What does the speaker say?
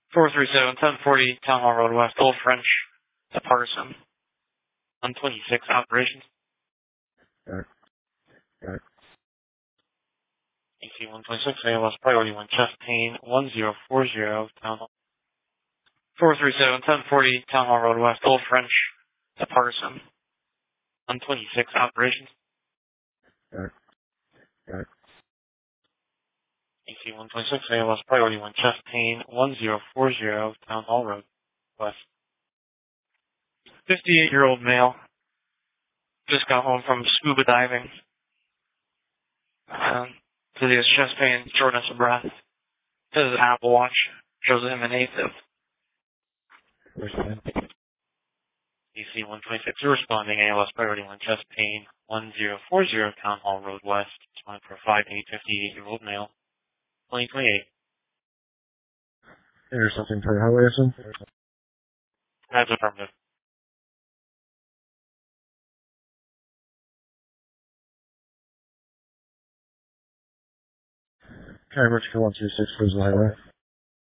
437, 1040, Town Hall Road West, Old French, at Parson. 126, operations. AC 126, ALS priority 1, chest pain, 1040, Town Hall. 437, 1040, Town Hall Road West, Old French, at Parson. 126, operations. AC 126, ALS priority 1, chest pain, 1040, Town Hall Road West. 58-year-old male. Just got home from scuba diving. So he has chest pain, shortness of breath. Says his Apple Watch shows him an AFib. DC 126, responding ALS priority 1, chest pain, 1040, Town Hall Road West. Responding for 58-year-old male, 2028. There's something for highway or something? That's affirmative. Okay, Richard 126 for the highway.